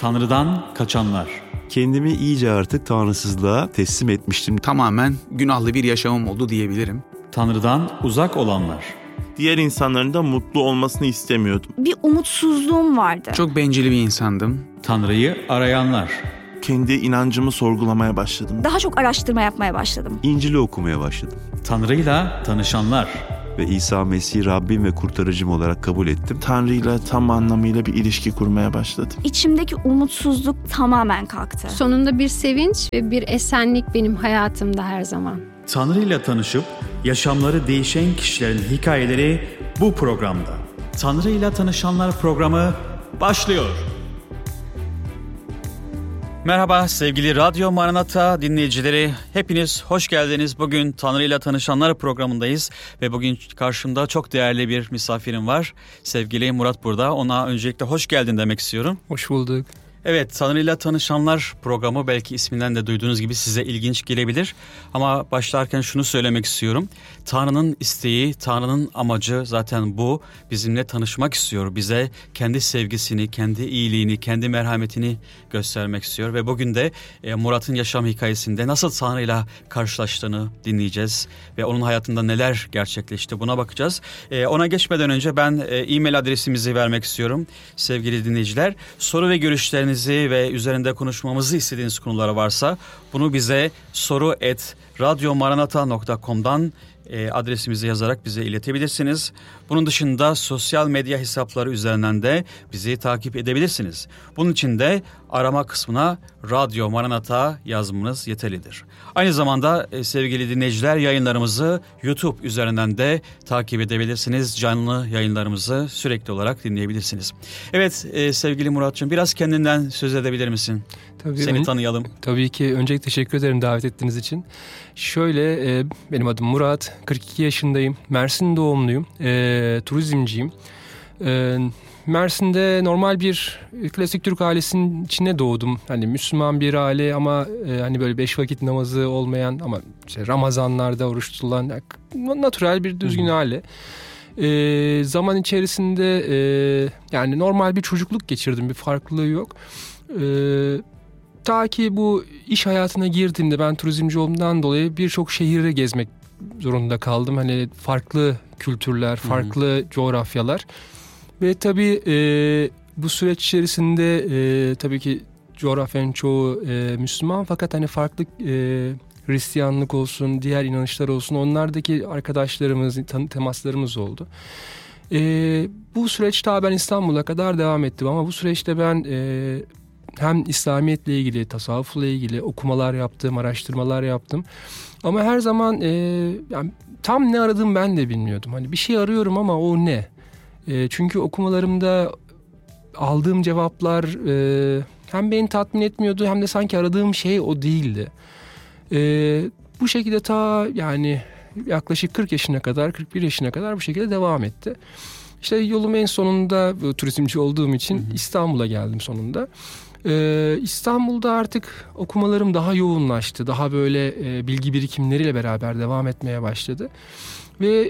Tanrı'dan kaçanlar. Kendimi iyice artık tanrısızlığa teslim etmiştim. Tamamen günahlı bir yaşamım oldu diyebilirim. Tanrı'dan uzak olanlar. Diğer insanların da mutlu olmasını istemiyordum. Bir umutsuzluğum vardı. Çok bencil bir insandım. Tanrı'yı arayanlar. Kendi inancımı sorgulamaya başladım. Daha çok araştırma yapmaya başladım. İncil'i okumaya başladım. Tanrı'yla tanışanlar. Ve İsa Mesih'i Rabbim ve kurtarıcım olarak kabul ettim. Tanrı'yla tam anlamıyla bir ilişki kurmaya başladım. İçimdeki umutsuzluk tamamen kalktı. Sonunda bir sevinç ve bir esenlik benim hayatımda her zaman. Tanrı'yla tanışıp yaşamları değişen kişilerin hikayeleri bu programda. Tanrı'yla tanışanlar programı başlıyor. Merhaba sevgili Radyo Maranata dinleyicileri. Hepiniz hoş geldiniz. Bugün Tanrı'yla Tanışanlar programındayız. Ve bugün karşımda çok değerli bir misafirim var. Sevgili Murat burada. Ona öncelikle hoş geldin demek istiyorum. Hoş bulduk. Evet, Tanrı'yla Tanışanlar programı belki isminden de duyduğunuz gibi size ilginç gelebilir. Ama başlarken şunu söylemek istiyorum. Tanrı'nın isteği, Tanrı'nın amacı zaten bu. Bizimle tanışmak istiyor. Bize kendi sevgisini, kendi iyiliğini, kendi merhametini göstermek istiyor. Ve bugün de Murat'ın yaşam hikayesinde nasıl Tanrı'yla karşılaştığını dinleyeceğiz. Ve onun hayatında neler gerçekleşti buna bakacağız. Ona geçmeden önce ben e-mail adresimizi vermek istiyorum. Sevgili dinleyiciler, soru ve görüşlerinizi ve üzerinde konuşmamızı istediğiniz konular varsa bunu bize soru@radyomaranata.com'dan adresimizi yazarak bize iletebilirsiniz. Bunun dışında sosyal medya hesapları üzerinden de bizi takip edebilirsiniz. Bunun için de arama kısmına Radyo Maranata yazmanız yeterlidir. Aynı zamanda sevgili dinleyiciler, yayınlarımızı YouTube üzerinden de takip edebilirsiniz. Canlı yayınlarımızı sürekli olarak dinleyebilirsiniz. Evet sevgili Murat'cığım, biraz kendinden söz edebilir misin? Tabii, seni tanıyalım. Tabii ki. Öncelikle teşekkür ederim davet ettiğiniz için. Şöyle, benim adım Murat, 42 yaşındayım. Mersin doğumluyum, turizmciyim. Mersin'de normal bir klasik Türk ailesinin içine doğdum. Hani Müslüman bir aile ama hani böyle 5 vakit namazı olmayan ama işte Ramazanlarda oruç tutulan natürel bir düzgün aile. Zaman içerisinde yani normal bir çocukluk geçirdim, bir farklılığı yok. Ta ki bu iş hayatına girdiğimde, ben turizmci olduğumdan dolayı birçok şehri gezmek zorunda kaldım. Hani farklı kültürler, farklı coğrafyalar. Ve tabii bu süreç içerisinde tabii ki coğrafyanın çoğu Müslüman, fakat hani farklı Hristiyanlık olsun, diğer inanışlar olsun, onlardaki arkadaşlarımız, temaslarımız oldu. Bu süreç daha ben İstanbul'a kadar devam ettim ama bu süreçte ben hem İslamiyetle ilgili, tasavvufla ilgili okumalar yaptım, araştırmalar yaptım. Ama her zaman yani tam ne aradığımı ben de bilmiyordum. Hani bir şey arıyorum ama o ne? Çünkü okumalarımda aldığım cevaplar hem beni tatmin etmiyordu hem de sanki aradığım şey o değildi. Bu şekilde ta yani yaklaşık 40 yaşına kadar, 41 yaşına kadar bu şekilde devam etti. İşte yolum en sonunda, turizmci olduğum için İstanbul'a geldim sonunda. İstanbul'da artık okumalarım daha yoğunlaştı. Daha böyle bilgi birikimleriyle beraber devam etmeye başladı. Ve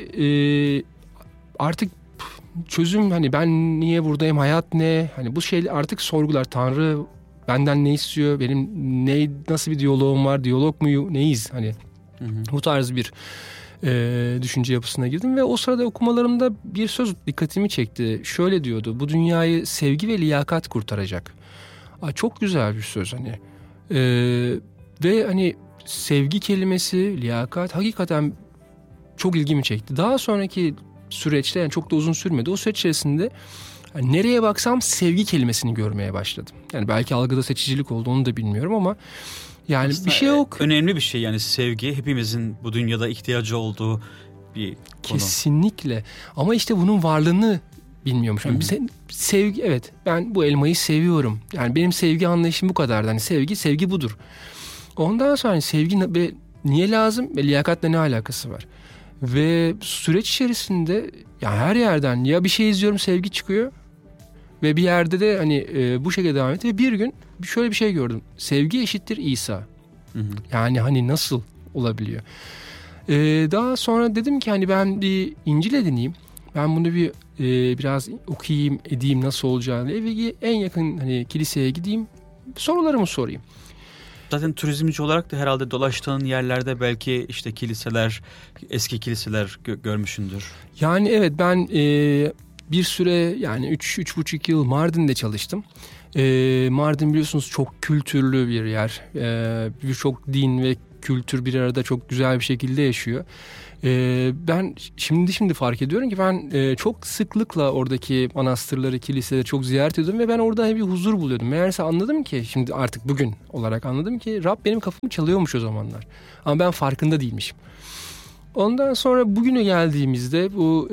artık çözüm, hani ben niye buradayım, hayat ne? Hani bu şey artık sorgular. Tanrı benden ne istiyor? Benim nasıl bir diyaloğum var? Diyalog mu, neyiz? Hani bu tarz bir düşünce yapısına girdim ve o sırada okumalarımda bir söz dikkatimi çekti. Şöyle diyordu: bu dünyayı sevgi ve liyakat kurtaracak. Çok güzel bir söz hani. Ve hani sevgi kelimesi, liyakat hakikaten çok ilgimi çekti. Daha sonraki süreçte, yani çok da uzun sürmedi, o süreç içerisinde yani nereye baksam sevgi kelimesini görmeye başladım. Yani belki algıda seçicilik oldu, onu da bilmiyorum ama yani aslında bir şey yok. Önemli bir şey yani sevgi, hepimizin bu dünyada ihtiyacı olduğu bir konu. Kesinlikle. Ama işte bunun varlığını bilmiyormuş. Yani sevgi, evet, ben bu elmayı seviyorum. Yani benim sevgi anlayışım bu kadardı. Hani sevgi budur. Ondan sonra hani sevgi niye lazım ve liyakatla ne alakası var? Ve süreç içerisinde yani her yerden ya bir şey izliyorum, sevgi çıkıyor ve bir yerde de hani bu şekilde devam etti ve bir gün şöyle bir şey gördüm. Sevgi eşittir İsa. Yani hani nasıl olabiliyor? Daha sonra dedim ki hani ben bir İncil edineyim. Ben bunu biraz okuyayım, edeyim nasıl olacağını. Eve en yakın hani kiliseye gideyim, sorularımı sorayım. Zaten turizmci olarak da herhalde dolaştığın yerlerde belki işte kiliseler, eski kiliseler görmüşsündür. Yani evet, ben bir süre, yani 3,5 yıl Mardin'de çalıştım. Mardin biliyorsunuz çok kültürlü bir yer. Birçok din ve kültür bir arada çok güzel bir şekilde yaşıyor. Ben şimdi fark ediyorum ki ben çok sıklıkla oradaki manastırları, kiliseleri çok ziyaret ediyordum ve ben orada bir huzur buluyordum. Meğerse anladım ki, şimdi artık bugün olarak anladım ki Rab benim kapımı çalıyormuş o zamanlar. Ama ben farkında değilmişim. Ondan sonra bugüne geldiğimizde bu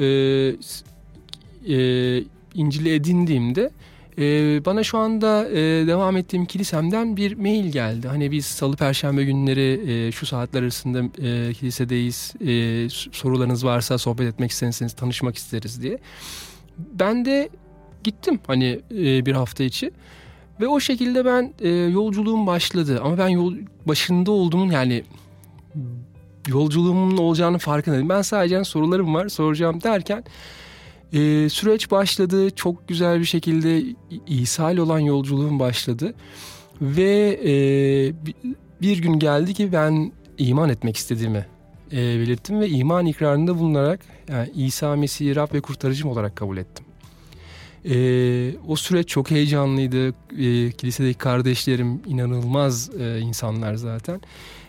İncil'i edindiğimde bana şu anda devam ettiğim kilisemden bir mail geldi. Hani biz salı perşembe günleri şu saatler arasında kilisedeyiz. Sorularınız varsa, sohbet etmek isterseniz tanışmak isteriz diye. Ben de gittim hani bir hafta içi. Ve o şekilde ben yolculuğum başladı. Ama ben başında olduğumun, yani yolculuğumun olacağını farkındaydım. Ben sadece sorularım var, soracağım derken süreç başladı. Çok güzel bir şekilde İsa ile olan yolculuğum başladı. Ve bir gün geldi ki ben iman etmek istediğimi belirttim ve iman ikrarında bulunarak yani İsa Mesih'i Rab ve kurtarıcım olarak kabul ettim. O süreç çok heyecanlıydı. Kilisedeki kardeşlerim inanılmaz insanlar zaten.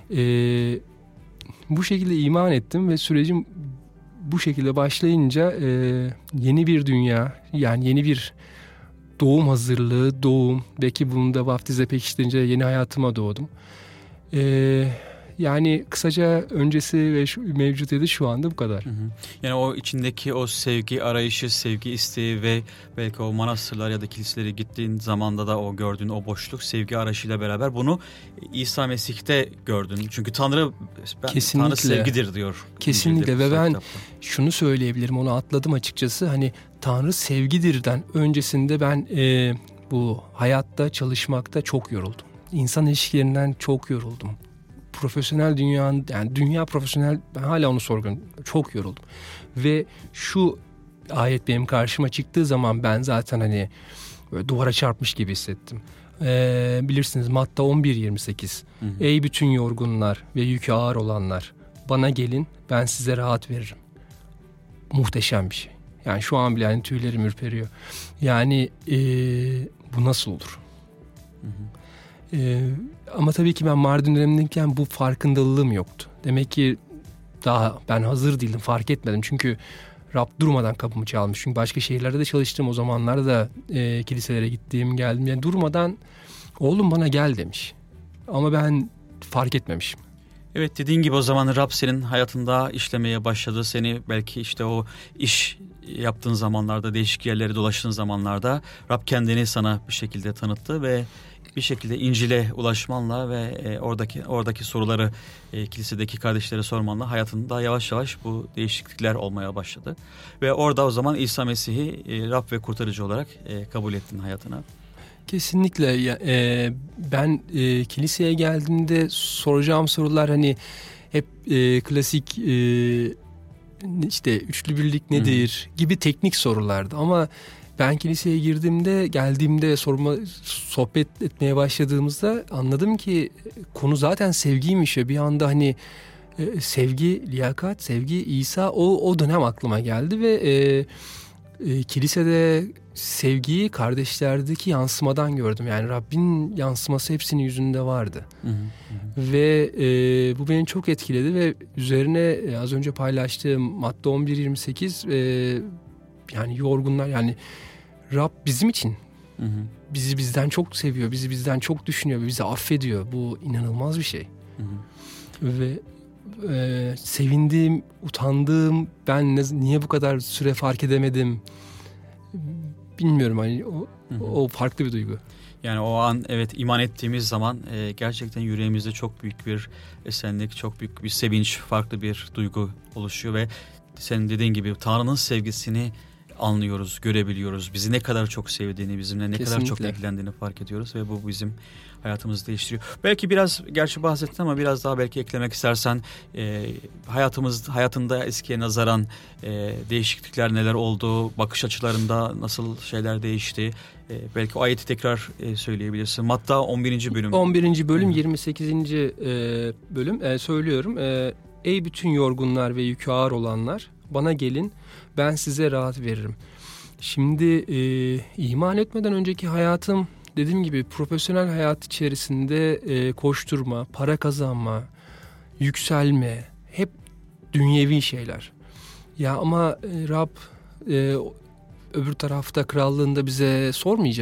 Bu şekilde iman ettim ve sürecim bu şekilde başlayınca yeni bir dünya, yani yeni bir doğum hazırlığı, belki bunu da vaftize pekiştirince yeni hayatıma doğdum. Yani kısaca öncesi ve mevcutiyeti şu anda bu kadar. Hı hı. Yani o içindeki o sevgi arayışı, sevgi isteği ve belki o manastırlar ya da kiliselere gittiğin zamanda da o gördüğün o boşluk, sevgi arayışıyla beraber bunu İsa Mesih'te gördün. Çünkü Tanrı sevgidir diyor. Kesinlikle ve ben şunu söyleyebilirim, onu atladım açıkçası. Hani Tanrı sevgidirden öncesinde ben bu hayatta, çalışmakta çok yoruldum. İnsan ilişkilerinden çok yoruldum. Profesyonel dünya profesyonel, ben hala onu sorguluyorum. Çok yoruldum. Ve şu ayet benim karşıma çıktığı zaman ben zaten hani böyle duvara çarpmış gibi hissettim. Bilirsiniz Matta 11:28. Ey bütün yorgunlar ve yükü ağır olanlar, bana gelin, ben size rahat veririm. Muhteşem bir şey. Yani şu an bile yani tüylerim ürperiyor. Yani bu nasıl olur? Ama tabii ki ben Mardin dönemindeyken bu farkındalığım yoktu. Demek ki daha ben hazır değildim, fark etmedim. Çünkü Rab durmadan kapımı çalmış. Çünkü başka şehirlerde de çalıştım. O zamanlarda da kiliselere gittiğim, geldim. Yani durmadan oğlum bana gel demiş. Ama ben fark etmemişim. Evet, dediğin gibi o zaman Rab senin hayatında işlemeye başladı. Seni belki işte o iş yaptığın zamanlarda, değişik yerlere dolaştığın zamanlarda Rab kendini sana bir şekilde tanıttı ve bir şekilde İncil'e ulaşmanla ve oradaki soruları kilisedeki kardeşlere sormanla hayatında yavaş yavaş bu değişiklikler olmaya başladı. Ve orada o zaman İsa Mesih'i Rab ve kurtarıcı olarak kabul ettin hayatına. Kesinlikle. Ben kiliseye geldiğimde soracağım sorular hani hep klasik işte üçlü birlik nedir gibi teknik sorulardı. Ama ben kiliseye geldiğimde sohbet etmeye başladığımızda anladım ki konu zaten sevgiymiş ya. Bir anda hani sevgi, liyakat, sevgi, İsa o dönem aklıma geldi ve kilisede sevgiyi kardeşlerdeki yansımadan gördüm. Yani Rabbin yansıması hepsinin yüzünde vardı. Ve bu beni çok etkiledi ve üzerine az önce paylaştığım Matta 11:28 yani yorgunlar, yani Rab bizim için bizi bizden çok seviyor, bizi bizden çok düşünüyor, bizi affediyor. Bu inanılmaz bir şey. Ve sevindiğim, utandığım, ben niye bu kadar süre fark edemedim bilmiyorum, hani o farklı bir duygu. Yani o an evet iman ettiğimiz zaman gerçekten yüreğimizde çok büyük bir esenlik, çok büyük bir sevinç, farklı bir duygu oluşuyor ve senin dediğin gibi Tanrı'nın sevgisini anlıyoruz, görebiliyoruz. Bizi ne kadar çok sevdiğini, bizimle ne kadar çok Kesinlikle. ilgilendiğini fark ediyoruz ve bu bizim hayatımızı değiştiriyor. Belki biraz, gerçi bahsettin ama biraz daha belki eklemek istersen hayatında eskiye nazaran değişiklikler neler oldu, bakış açılarında nasıl şeyler değişti? Belki o ayeti tekrar söyleyebilirsin. Matta 11. bölüm. 11. bölüm Hı. 28. bölüm söylüyorum. Ey bütün yorgunlar ve yükü ağır olanlar, bana gelin, ben size rahat veririm. Şimdi iman etmeden önceki hayatım, dediğim gibi profesyonel hayat içerisinde koşturma, para kazanma, yükselme, hep dünyevi şeyler. Ya ama Rab öbür tarafta krallığında bize sormayacak.